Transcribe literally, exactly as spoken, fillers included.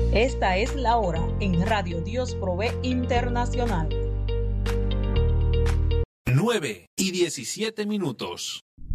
Esta es la hora en Radio Dios Provee Internacional. nueve y diecisiete minutos.